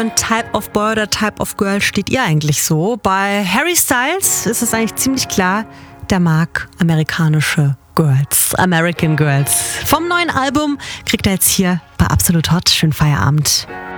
Und Type of Boy oder Type of Girl steht ihr eigentlich so? Bei Harry Styles ist es eigentlich ziemlich klar, der mag amerikanische Girls, American Girls. Vom neuen Album kriegt er jetzt hier bei Absolut Hot. Schönen Feierabend.